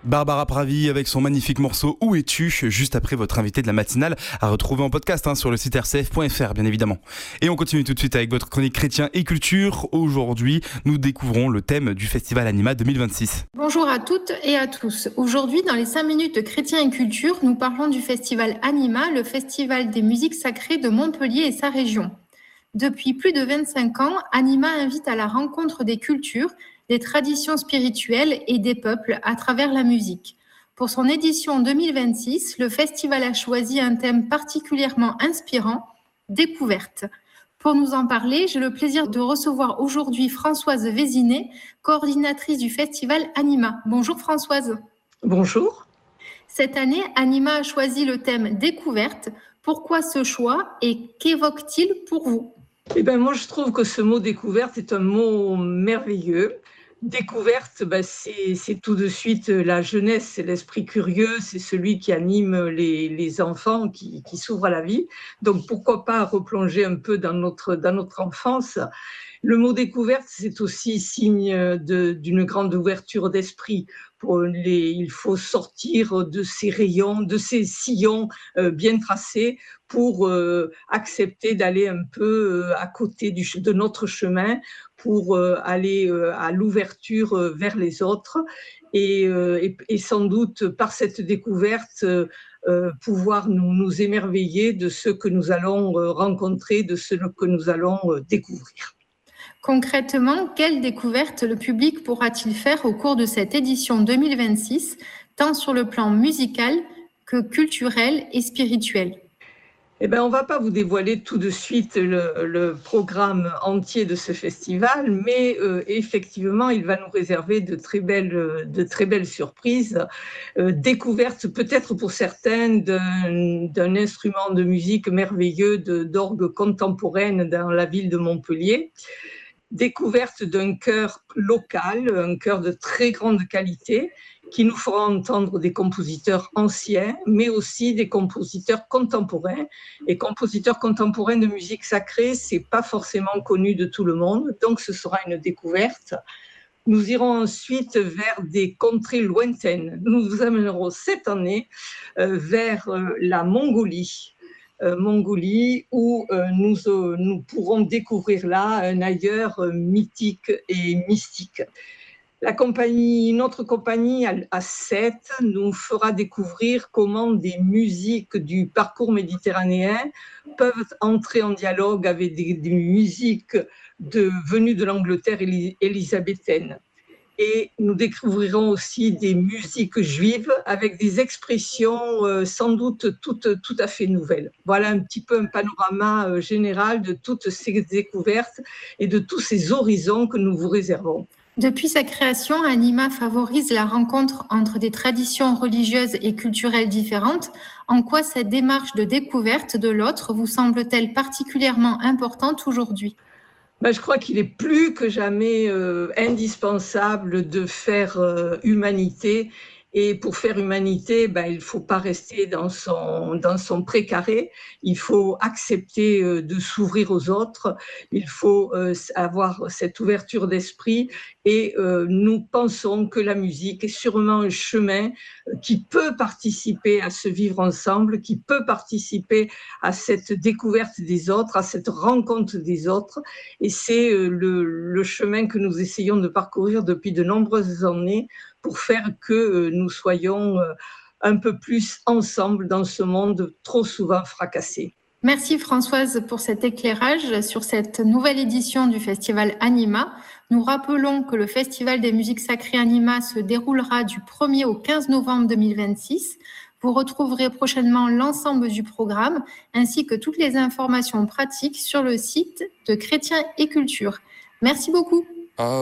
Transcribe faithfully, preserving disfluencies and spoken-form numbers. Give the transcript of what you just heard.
Barbara Pravi avec son magnifique morceau Où es-tu, juste après votre invité de la matinale, à retrouver en podcast hein, sur le site r c f point f r bien évidemment. Et on continue tout de suite avec votre chronique chrétien et culture. Aujourd'hui, nous découvrons le thème du Festival Anima deux mille vingt-six. Bonjour à toutes et à tous. Aujourd'hui, dans les cinq minutes de chrétien et culture, nous parlons du Festival Anima, le festival des musiques sacrées de Montpellier et sa région. Depuis plus de vingt-cinq ans, Anima invite à la rencontre des cultures, des traditions spirituelles et des peuples à travers la musique. Pour son édition deux mille vingt-six, le festival a choisi un thème particulièrement inspirant, découverte. Pour nous en parler, j'ai le plaisir de recevoir aujourd'hui Françoise Vézinet, coordinatrice du festival Anima. Bonjour Françoise. Bonjour. Cette année, Anima a choisi le thème découverte. Pourquoi ce choix et qu'évoque-t-il pour vous ? Eh ben, moi, je trouve que ce mot découverte est un mot merveilleux. Découverte, ben, c'est, c'est tout de suite la jeunesse, c'est l'esprit curieux, c'est celui qui anime les, les enfants, qui, qui s'ouvrent à la vie. Donc, pourquoi pas replonger un peu dans notre, dans notre enfance ? Le mot découverte, c'est aussi signe de, d'une grande ouverture d'esprit. Pour les, il faut sortir de ces rayons, de ces sillons euh, bien tracés pour euh, accepter d'aller un peu euh, à côté du, de notre chemin, pour euh, aller euh, à l'ouverture euh, vers les autres et, euh, et, et sans doute par cette découverte euh, euh, pouvoir nous, nous émerveiller de ce que nous allons euh, rencontrer, de ce que nous allons euh, découvrir. Concrètement, quelle découverte le public pourra-t-il faire au cours de cette édition deux mille vingt-six, tant sur le plan musical que culturel et spirituel ? Eh ben, on ne va pas vous dévoiler tout de suite le, le programme entier de ce festival, mais euh, effectivement, il va nous réserver de très belles, de très belles surprises, euh, découvertes peut-être pour certains d'un, d'un instrument de musique merveilleux de, d'orgue contemporaine dans la ville de Montpellier. Découverte d'un chœur local, un chœur de très grande qualité, qui nous fera entendre des compositeurs anciens, mais aussi des compositeurs contemporains. Et compositeurs contemporains de musique sacrée, c'est pas forcément connu de tout le monde, donc ce sera une découverte. Nous irons ensuite vers des contrées lointaines. Nous vous amènerons cette année euh, vers euh, la Mongolie. Euh, Mongolie, où euh, nous, euh, nous pourrons découvrir là un ailleurs euh, mythique et mystique. La compagnie, notre compagnie à Sète nous fera découvrir comment des musiques du parcours méditerranéen peuvent entrer en dialogue avec des, des musiques de, venues de l'Angleterre élisabéthaine. Et nous découvrirons aussi des musiques juives avec des expressions euh, sans doute toutes, tout à fait nouvelles. Voilà un petit peu un panorama euh, général de toutes ces découvertes et de tous ces horizons que nous vous réservons. Depuis sa création, Anima favorise la rencontre entre des traditions religieuses et culturelles différentes. En quoi cette démarche de découverte de l'autre vous semble-t-elle particulièrement importante aujourd'hui ? Ben, je crois qu'il est plus que jamais euh, indispensable de faire euh, humanité. Et pour faire humanité, ben, il ne faut pas rester dans son, dans son précaré. Il faut accepter euh, de s'ouvrir aux autres. Il faut euh, avoir cette ouverture d'esprit. Et euh, nous pensons que la musique est sûrement un chemin qui peut participer à ce vivre ensemble, qui peut participer à cette découverte des autres, à cette rencontre des autres. Et c'est euh, le, le chemin que nous essayons de parcourir depuis de nombreuses années pour faire que euh, nous soyons euh, un peu plus ensemble dans ce monde trop souvent fracassé. Merci Françoise pour cet éclairage sur cette nouvelle édition du Festival Anima. Nous rappelons que le Festival des musiques sacrées Anima se déroulera du premier au quinze novembre deux mille vingt-six. Vous retrouverez prochainement l'ensemble du programme ainsi que toutes les informations pratiques sur le site de Chrétien et Culture. Merci beaucoup.